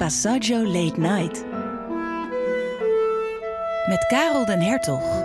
Passaggio Late Night. Met Karel den Hertog.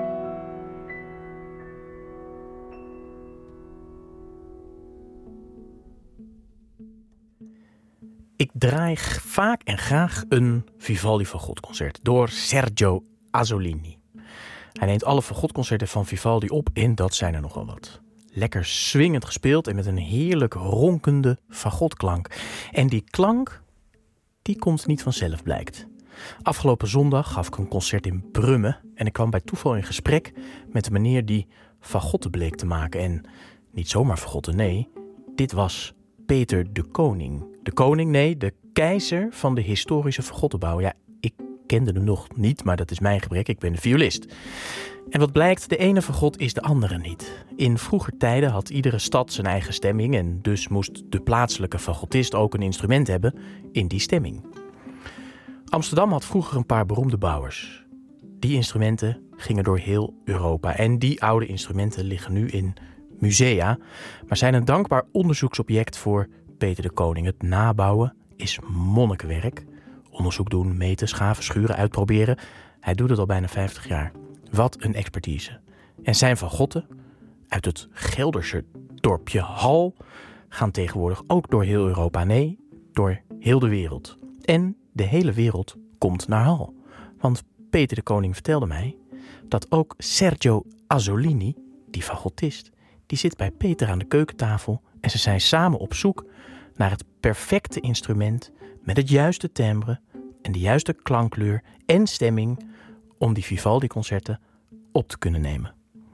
Ik draai vaak en graag een Vivaldi Fagotconcert door Sergio Azzolini. Hij neemt alle fagotconcerten van Vivaldi op en dat zijn er nogal wat. Lekker swingend gespeeld en met een heerlijk ronkende fagotklank. En die klank, die komt niet vanzelf, blijkt. Afgelopen zondag gaf ik een concert in Brummen en ik kwam bij toeval in gesprek met de meneer die fagotten bleek te maken. En niet zomaar fagotten, nee, dit was Peter de Koning. De koning, nee, de keizer van de historische fagottenbouw. Ja, ik kende hem nog niet, maar dat is mijn gebrek, ik ben de violist. En wat blijkt, de ene fagot is de andere niet. In vroeger tijden had iedere stad zijn eigen stemming en dus moest de plaatselijke fagottist ook een instrument hebben in die stemming. Amsterdam had vroeger een paar beroemde bouwers. Die instrumenten gingen door heel Europa en die oude instrumenten liggen nu in musea, maar zijn een dankbaar onderzoeksobject voor Peter de Koning. Het nabouwen is monnikenwerk. Onderzoek doen, meten, schaven, schuren, uitproberen. Hij doet het al bijna 50 jaar. Wat een expertise. En zijn fagotten uit het Gelderse dorpje Hal gaan tegenwoordig ook door heel Europa. Nee, door heel de wereld. En de hele wereld komt naar Hal. Want Peter de Koning vertelde mij dat ook Sergio Azzolini, die fagottist, die zit bij Peter aan de keukentafel en ze zijn samen op zoek naar het perfecte instrument met het juiste timbre en de juiste klankkleur en stemming om die Vivaldi-concerten op te kunnen nemen.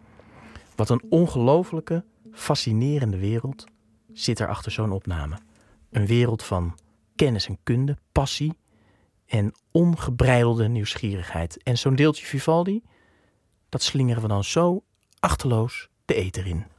Wat een ongelofelijke, fascinerende wereld zit er achter zo'n opname. Een wereld van kennis en kunde, passie en ongebreidelde nieuwsgierigheid. En zo'n deeltje Vivaldi, dat slingeren we dan zo achterloos de ether in.